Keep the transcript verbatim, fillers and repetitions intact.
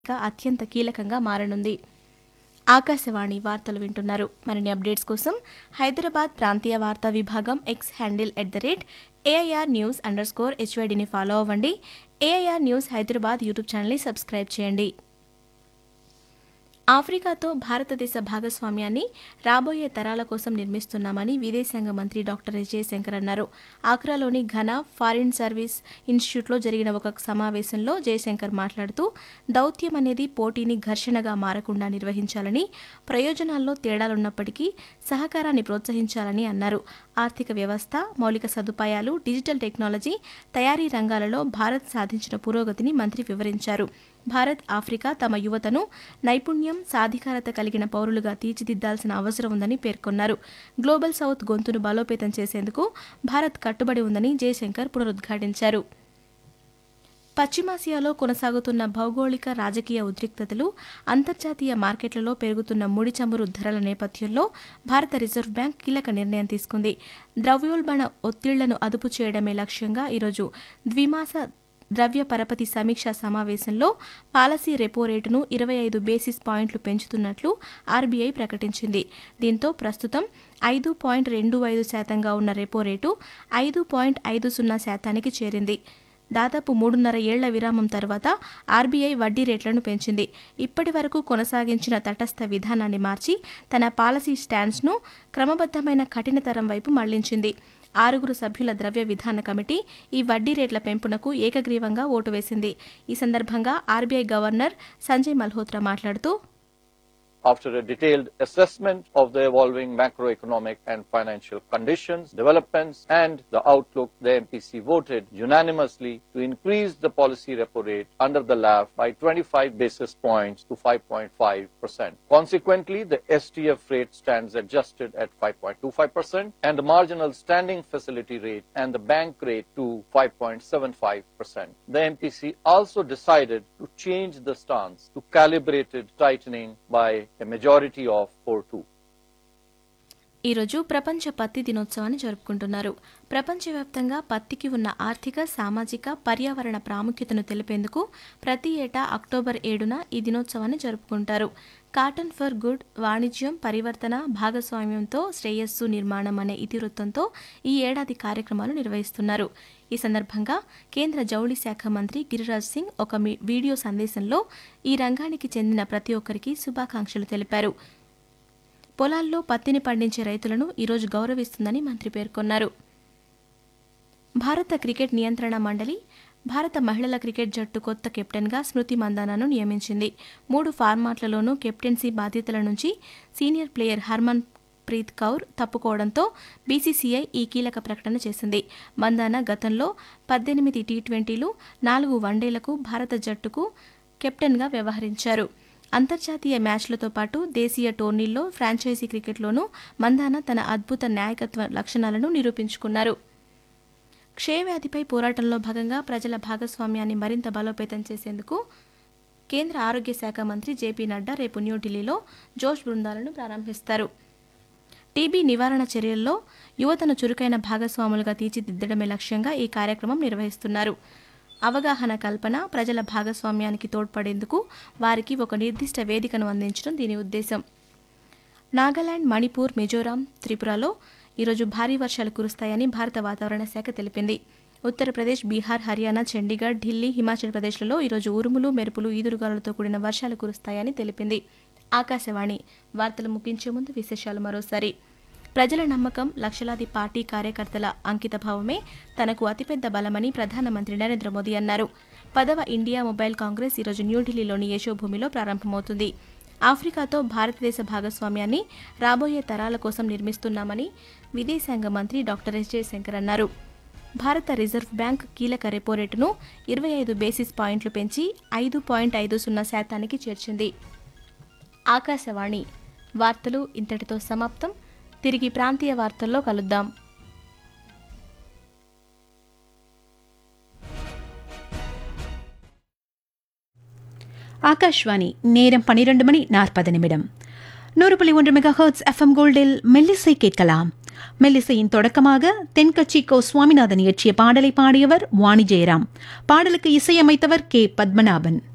అత్యంత కీలకంగా మారనుంది. ఆకాశవాణి వార్తలు వింటున్నారు. మరిన్ని అప్డేట్స్ కోసం హైదరాబాద్ ప్రాంతీయ వార్తా విభాగం X handle at the rate AIR news under score హెచ్వైడిని follow అవ్వండి. ఏఐఆర్ న్యూస్ హైదరాబాద్ యూట్యూబ్ ఛానల్ని సబ్స్క్రైబ్ చేయండి. ఆఫ్రికాతో భారతదేశ భాగస్వామ్యాన్ని రాబోయే తరాల కోసం నిర్మిస్తున్నామని విదేశాంగ మంత్రి డాక్టర్ ఎస్ జయశంకర్ అన్నారు. ఆక్రాలోని ఘనా ఫారిన్ సర్వీస్ ఇన్స్టిట్యూట్లో జరిగిన ఒక సమావేశంలో జయశంకర్ మాట్లాడుతూ దౌత్యం అనేది పోటీని ఘర్షణగా మారకుండా నిర్వహించాలని, ప్రయోజనాల్లో తేడాలున్నప్పటికీ సహకారాన్ని ప్రోత్సహించాలని అన్నారు. ఆర్థిక వ్యవస్థ, మౌలిక సదుపాయాలు, డిజిటల్ టెక్నాలజీ, తయారీ రంగాలలో భారత్ సాధించిన పురోగతిని మంత్రి వివరించారు. భారత్, ఆఫ్రికా తమ యువతను నైపుణ్యం, సాధికారత కలిగిన పౌరులుగా తీర్చిదిద్దాల్సిన అవసరం ఉందని పేర్కొన్నారు. గ్లోబల్ సౌత్ గొంతును బలోపేతం చేసేందుకు భారత్ కట్టుబడి ఉందని జయశంకర్ పునరుద్ఘాటించారు. పశ్చిమాసియాలో కొనసాగుతున్న భౌగోళిక రాజకీయ ఉద్రిక్తతలు, అంతర్జాతీయ మార్కెట్లలో పెరుగుతున్న ముడి చమురు ధరల నేపథ్యంలో భారత రిజర్వ్ బ్యాంక్ కీలక నిర్ణయం తీసుకుంది. ద్రవ్యోల్బణ ఒత్తిళ్లను అదుపు చేయడమే లక్ష్యంగా ఈరోజు ద్విమాస ద్రవ్య పరపతి సమీక్షా సమావేశంలో పాలసీ రెపో రేటును ఇరవై ఐదు బేసిస్ పాయింట్లు పెంచుతున్నట్లు ఆర్బీఐ ప్రకటించింది. దీంతో ప్రస్తుతం ఐదు పాయింట్ రెండు ఐదు శాతంగా ఉన్న రెపో రేటు ఐదు పాయింట్ ఐదు సున్నా శాతానికి చేరింది. దాదాపు మూడున్నర ఏళ్ల విరామం తర్వాత ఆర్బీఐ వడ్డీ రేట్లను పెంచింది. ఇప్పటి వరకు కొనసాగించిన తటస్థ విధానాన్ని మార్చి తన పాలసీ స్టాండ్స్ను క్రమబద్దమైన కఠినతరం వైపు మళ్లించింది. ఆరుగురు సభ్యుల ద్రవ్య విధాన కమిటీ ఈ వడ్డీ రేట్ల పెంపునకు ఏకగ్రీవంగా ఓటు వేసింది. ఈ సందర్భంగా ఆర్బీఐ గవర్నర్ సంజయ్ మల్హోత్రా మాట్లాడుతూ, After a detailed assessment of the evolving macroeconomic and financial conditions, developments and the outlook, the M P C voted unanimously to increase the policy repo rate under the L A F by twenty-five basis points to five point five percent. Consequently, the S T F rate stands adjusted at five point two five percent and the marginal standing facility rate and the bank rate to five point seven five percent. The M P C also decided to change the stance to calibrated tightening by a majority of four two. ఈరోజు ప్రపంచ పత్తి దినోత్సవాన్ని జరుపుకుంటున్నారు. ప్రపంచవ్యాప్తంగా పత్తికి ఉన్న ఆర్థిక, సామాజిక, పర్యావరణ ప్రాముఖ్యతను తెలిపేందుకు ప్రతి ఏటా అక్టోబర్ ఏడున ఈ దినోత్సవాన్ని జరుపుకుంటారు. కాటన్ ఫర్ గుడ్, వాణిజ్యం, పరివర్తన, భాగస్వామ్యంతో శ్రేయస్సు నిర్మాణం అనే ఇతివృత్తంతో ఈ ఏడాది కార్యక్రమాలు నిర్వహిస్తున్నారు. ఈ సందర్భంగా కేంద్ర జౌళి శాఖ మంత్రి గిరిరాజ్ సింగ్ ఒక వీడియో సందేశంలో ఈ రంగానికి చెందిన ప్రతి ఒక్కరికి శుభాకాంక్షలు తెలిపారు. పొలాల్లో పత్తిని పండించే రైతులను ఈరోజు గౌరవిస్తుందని మంత్రి పేర్కొన్నారు. భారత క్రికెట్ నియంత్రణ మండలి భారత మహిళల క్రికెట్ జట్టు కొత్త కెప్టెన్గా స్మృతి మందానాను నియమించింది. మూడు ఫార్మాట్లలోనూ కెప్టెన్సీ బాధ్యతల నుంచి senior player Harman Preet Kaur తప్పుకోవడంతో BCCI ఈ కీలక ప్రకటన చేసింది. మందానా గతంలో పద్దెనిమిది టీ ట్వంటీలు, నాలుగు వన్డేలకు భారత జట్టుకు కెప్టెన్గా వ్యవహరించారు. అంతర్జాతీయ మ్యాచ్లతో పాటు దేశీయ టోర్నీల్లో, ఫ్రాంచైజీ క్రికెట్లోనూ మందానా తన అద్భుత నాయకత్వ లక్షణాలను నిరూపించుకున్నారు. క్షయవ్యాధిపై పోరాటంలో భాగంగా ప్రజల భాగస్వామ్యాన్ని మరింత బలోపేతం చేసేందుకు కేంద్ర ఆరోగ్య శాఖ మంత్రి జేపీ నడ్డా రేపు న్యూఢిల్లీలో జోష్ బృందాలను ప్రారంభిస్తారు. టీబీ నివారణ చర్యల్లో యువతను చురుకైన భాగస్వాములుగా తీర్చిదిద్దడమే లక్ష్యంగా ఈ కార్యక్రమం నిర్వహిస్తున్నారు. అవగాహన కల్పన, ప్రజల భాగస్వామ్యానికి తోడ్పడేందుకు వారికి ఒక నిర్దిష్ట వేదికను అందించడం దీని ఉద్దేశం. నాగాలాండ్, మణిపూర్, మిజోరాం, త్రిపురలో ఈరోజు భారీ వర్షాలు కురుస్తాయని భారత వాతావరణ శాఖ తెలిపింది. ఉత్తరప్రదేశ్, బీహార్, హర్యానా, చండీగఢ్, ఢిల్లీ, హిమాచల్ ప్రదేశ్లలో ఈరోజు ఉరుములు, మెరుపులు, ఈదురుగాలులతో కూడిన వర్షాలు కురుస్తాయని తెలిపింది. ఆకాశవాణి వార్తలు ముగించే ముందు విశేషాలు మరోసారి. ప్రజల నమ్మకం, లక్షలాది పార్టీ కార్యకర్తల అంకితభావమే తనకు అతిపెద్ద బలమని ప్రధానమంత్రి నరేంద్ర మోదీ అన్నారు. పదవ ఇండియా మొబైల్ కాంగ్రెస్ ఈరోజు న్యూఢిల్లీలోని యశోభూమిలో ప్రారంభమవుతుంది. ఆఫ్రికాతో భారతదేశ భాగస్వామ్యాన్ని రాబోయే తరాల కోసం నిర్మిస్తున్నామని విదేశాంగ మంత్రి డాక్టర్ ఎస్ జయశంకర్ అన్నారు. భారత రిజర్వ్ బ్యాంక్ కీలక రెపో రేటును ఇరవై ఐదు బేసిస్ పాయింట్లు పెంచి ఐదు పాయింట్ ఐదు సున్నా శాతానికి చేర్చింది. ఆకాశవాణి వార్తలు ఇంతటితో సమాప్తం. తిరిగి ప్రాంతీయ వార్తల్లో కలుద్దాం. ஆகாஷ்வாணி நேரம் பனிரெண்டு மணி நாற்பது நிமிடம். நூறு புள்ளி ஒன்று மெகா ஹெர்ட்ஸ் எஃப்எம் கோல்டில் மெல்லிசை கேட்கலாம். மெல்லிசையின் தொடக்கமாக தென்கட்சி கோ சுவாமிநாதன் இயற்றிய பாடலை பாடியவர் வாணி ஜெயராம். பாடலுக்கு இசையமைத்தவர் கே பத்மநாபன்.